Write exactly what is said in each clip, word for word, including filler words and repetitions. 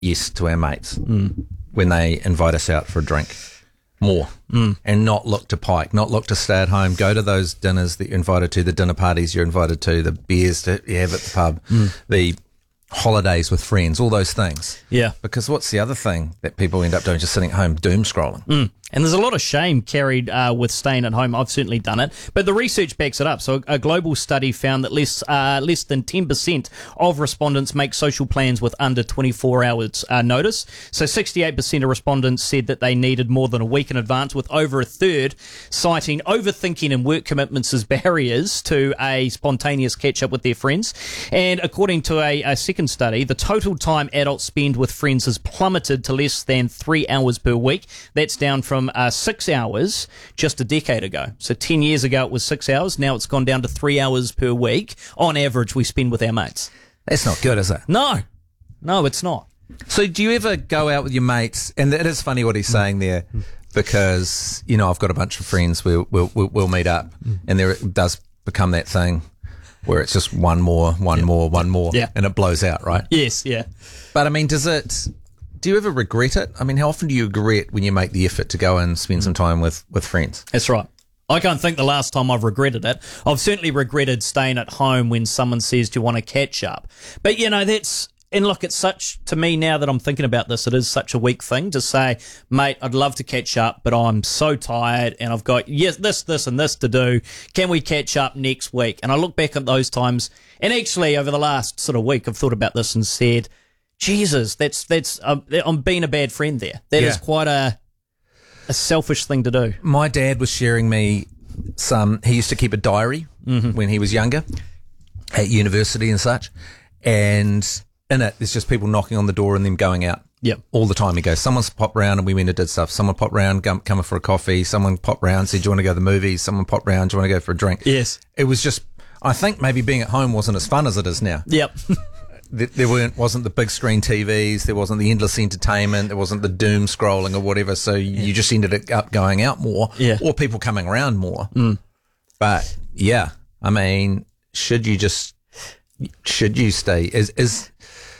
yes to our mates mm. when they invite us out for a drink. More mm. and not look to pike, not look to stay at home, go to those dinners that you're invited to, the dinner parties you're invited to, the beers that you have at the pub, mm. the holidays with friends, all those things. Yeah. Because what's the other thing that people end up doing? Just sitting at home doom scrolling. Mm. And there's a lot of shame carried uh, with staying at home. I've certainly done it. But the research backs it up. So a global study found that less uh, less than ten percent of respondents make social plans with under twenty-four hours uh, notice. So sixty-eight percent of respondents said that they needed more than a week in advance, with over a third citing overthinking and work commitments as barriers to a spontaneous catch-up with their friends. And according to a, a second study, the total time adults spend with friends has plummeted to less than three hours per week. That's down from Uh, six hours just a decade ago. So ten years ago it was six hours. Now it's gone down to three hours per week on average we spend with our mates. That's not good, is it? No. No, it's not. So do you ever go out with your mates? And it is funny what he's saying there, because, you know, I've got a bunch of friends. We'll, we'll, we'll, we'll meet up, and there it does become that thing where it's just one more, one yeah. more, one more, yeah. and it blows out, right? Yes, yeah. But, I mean, does it... Do you ever regret it? I mean, how often do you regret when you make the effort to go and spend some time with, with friends? That's right. I can't think the last time I've regretted it. I've certainly regretted staying at home when someone says, do you want to catch up? But, you know, that's... And look, it's such... To me, now that I'm thinking about this, it is such a weak thing to say, mate, I'd love to catch up, but I'm so tired and I've got yes, this, this and this to do. Can we catch up next week? And I look back at those times, and actually over the last sort of week, I've thought about this and said... Jesus, that's that's um, I'm being a bad friend there. That yeah. is quite a a selfish thing to do. My dad was sharing me some. He used to keep a diary mm-hmm. when he was younger, at university and such. And in it, there's just people knocking on the door and them going out. Yep. All the time. He goes, someone's popped round and we went and did stuff. Someone popped round, come, come for a coffee. Someone popped round, said, do you want to go to the movies? Someone popped round, do you want to go for a drink? Yes. It was just, I think maybe being at home wasn't as fun as it is now. Yep. There weren't, wasn't the big screen T Vs, there wasn't the endless entertainment, there wasn't the doom scrolling or whatever, so yeah. you just ended up going out more, yeah. or people coming around more. Mm. But, yeah, I mean, should you just, should you stay, is, is,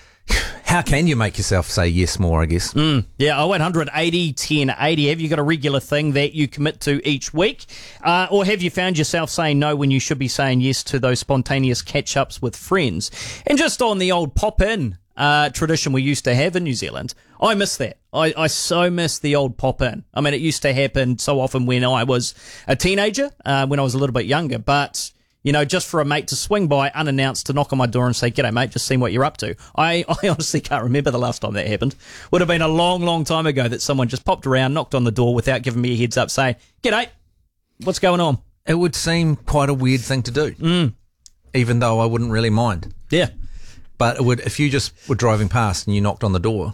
how can you make yourself say yes more, I guess? Mm, yeah, oh eight hundred eighty ten eighty. Have you got a regular thing that you commit to each week? Uh, or have you found yourself saying no when you should be saying yes to those spontaneous catch-ups with friends? And just on the old pop-in uh, tradition we used to have in New Zealand, I miss that. I, I so miss the old pop-in. I mean, it used to happen so often when I was a teenager, uh, when I was a little bit younger, but... You know, just for a mate to swing by unannounced to knock on my door and say, g'day, mate, just seeing what you're up to. I, I honestly can't remember the last time that happened. Would have been a long, long time ago that someone just popped around, knocked on the door without giving me a heads up, saying, g'day, what's going on? It would seem quite a weird thing to do, mm. even though I wouldn't really mind. Yeah. But it would, if you just were driving past and you knocked on the door,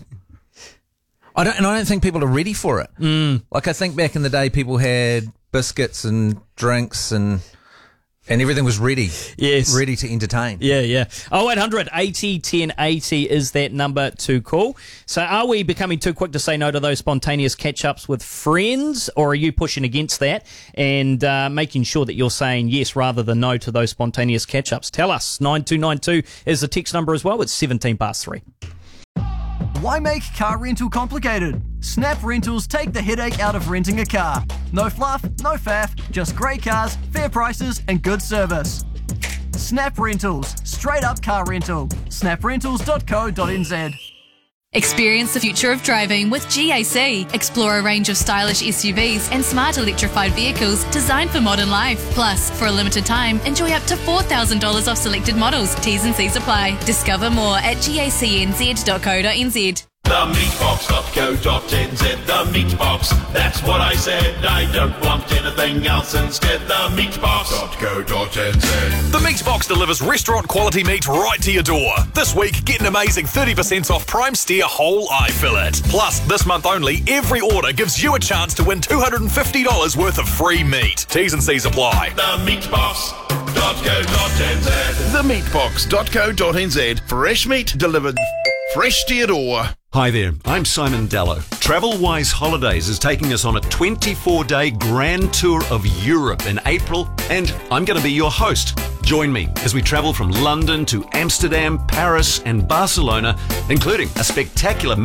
I don't, and I don't think people are ready for it. Mm. Like, I think back in the day, people had biscuits and drinks and... And everything was ready. Yes. Ready to entertain. Yeah, yeah. oh eight hundred eighty ten eighty is that number to call. So are we becoming too quick to say no to those spontaneous catch-ups with friends, or are you pushing against that and uh, making sure that you're saying yes rather than no to those spontaneous catch-ups? Tell us. nine two nine two is the text number as well. It's seventeen past three. Why make car rental complicated? Snap Rentals take the headache out of renting a car. No fluff, no faff, just great cars, fair prices and good service. Snap Rentals, straight up car rental. snap rentals dot co dot n z. Experience the future of driving with G A C. Explore a range of stylish S U Vs and smart electrified vehicles designed for modern life. Plus, for a limited time, enjoy up to four thousand dollars off selected models. T's and C's apply. Discover more at gacnz dot co dot n z. the meatbox dot co dot n z, the Meatbox, that's what I said. I don't want anything else instead. The meatbox dot co dot n z. The Meatbox delivers restaurant quality meat right to your door. This week, get an amazing thirty percent off Prime Steer whole eye fillet. Plus, this month only, every order gives you a chance to win two hundred fifty dollars worth of free meat. T's and C's apply. The meatbox dot co dot n z. the meatbox dot co dot n z. Fresh meat delivered Fresh to your door. Hi there, I'm Simon Dallow. TravelWise Holidays is taking us on a twenty-four day grand tour of Europe in April, and I'm going to be your host. Join me as we travel from London to Amsterdam, Paris and Barcelona, including a spectacular